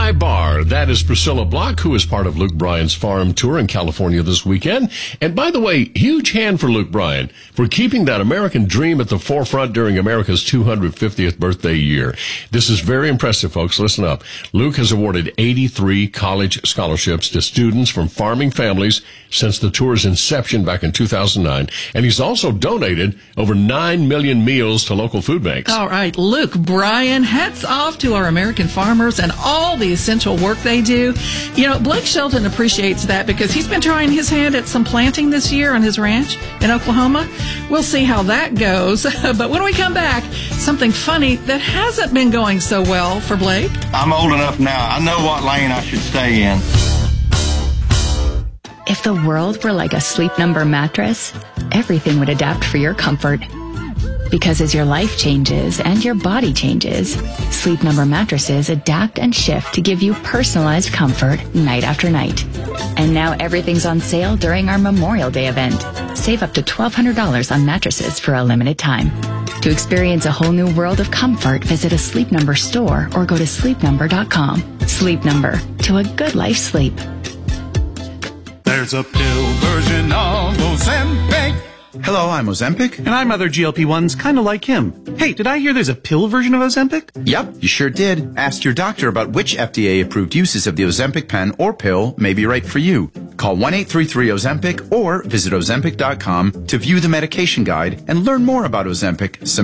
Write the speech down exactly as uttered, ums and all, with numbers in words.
High Bar. That is Priscilla Block, who is part of Luke Bryan's farm tour in California this weekend. And by the way, huge hand for Luke Bryan for keeping that American dream at the forefront during America's two hundred fiftieth birthday year. This is very impressive, folks. Listen up. Luke has awarded eighty-three college scholarships to students from farming families since the tour's inception back in two thousand nine. And he's also donated over nine million meals to local food banks. All right, Luke Bryan, hats off to our American farmers and all the essential work they do. You know, Blake Shelton appreciates that because he's been trying his hand at some planting this year on his ranch in Oklahoma. We'll see how that goes. But when we come back, something funny that hasn't been going so well for Blake. I'm old enough now. I know what lane I should stay in. If the world were like a Sleep Number mattress, everything would adapt for your comfort. Because as your life changes and your body changes, Sleep Number mattresses adapt and shift to give you personalized comfort night after night. And now everything's on sale during our Memorial Day event. Save up to twelve hundred dollars on mattresses for a limited time. To experience a whole new world of comfort, visit a Sleep Number store or go to sleep number dot com. Sleep Number, to a good life sleep. There's a pill version of Ozempic. Hello, I'm Ozempic. And I'm other G L P ones kind of like him. Hey, did I hear there's a pill version of Ozempic? Yep, you sure did. Ask your doctor about which F D A-approved uses of the Ozempic pen or pill may be right for you. Call one eight three three Ozempic or visit ozempic dot com to view the medication guide and learn more about Ozempic.